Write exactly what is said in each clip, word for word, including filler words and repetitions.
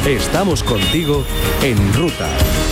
Estamos contigo en ruta.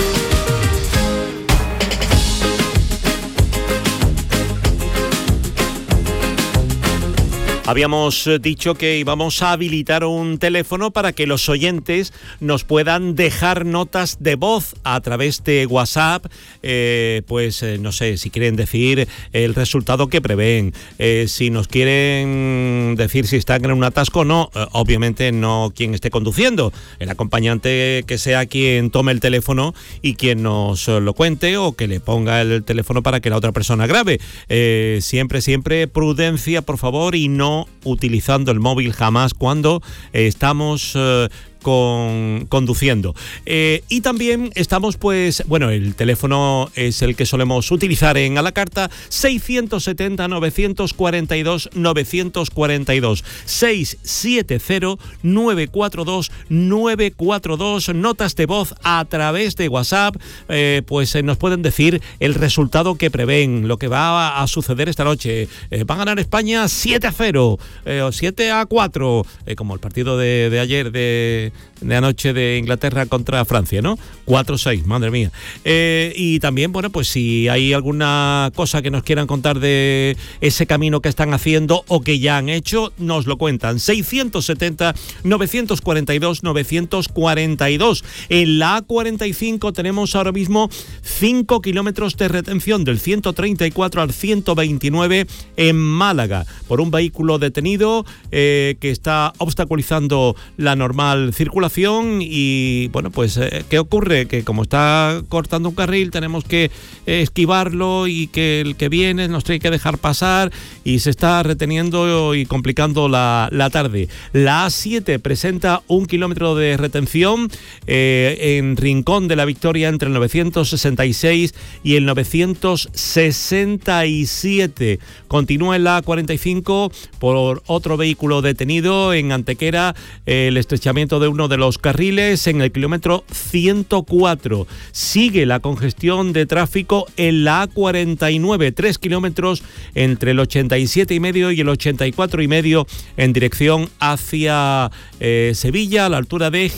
Habíamos dicho que íbamos a habilitar un teléfono para que los oyentes nos puedan dejar notas de voz a través de WhatsApp, eh, pues eh, no sé, si quieren decir el resultado que prevén, eh, si nos quieren decir si están en un atasco o no, eh, obviamente no quien esté conduciendo, el acompañante que sea quien tome el teléfono y quien nos lo cuente o que le ponga el teléfono para que la otra persona grabe. Eh, siempre, siempre prudencia, por favor, y no utilizando el móvil jamás cuando eh, estamos eh, con, conduciendo. Eh, y también estamos, pues, bueno, el teléfono es el que solemos utilizar en a la carta, seiscientos setenta, novecientos cuarenta y dos, novecientos cuarenta y dos, seiscientos setenta, novecientos cuarenta y dos, novecientos cuarenta y dos, notas de voz a través de WhatsApp, eh, pues eh, nos pueden decir el resultado que prevén, lo que va a, a suceder esta noche. Eh, va a ganar España siete a cero, eh, o siete a cuatro, eh, como el partido de, de ayer de de anoche de Inglaterra contra Francia, ¿no? cuatro seis, madre mía. Eh, y también, bueno, pues si hay alguna cosa que nos quieran contar de ese camino que están haciendo o que ya han hecho, nos lo cuentan. seiscientos setenta, novecientos cuarenta y dos, novecientos cuarenta y dos. En la A cuarenta y cinco tenemos ahora mismo cinco kilómetros de retención del ciento treinta y cuatro al ciento veintinueve en Málaga por un vehículo detenido eh, que está obstaculizando la normal circulación. Y bueno, pues eh, ¿qué ocurre? Que como está cortando un carril tenemos que eh, esquivarlo y que el que viene nos tiene que dejar pasar y se está reteniendo y complicando la, la tarde. La A siete presenta un kilómetro de retención eh, en Rincón de la Victoria entre el novecientos sesenta y seis y el novecientos sesenta y siete. Continúa en la A cuarenta y cinco por otro vehículo detenido en Antequera, eh, el estrechamiento de uno de los carriles en el kilómetro ciento cuatro. Sigue la congestión de tráfico en la A cuarenta y nueve, tres kilómetros entre el ochenta y siete y medio y el ochenta y cuatro y medio en dirección hacia eh, Sevilla, a la altura de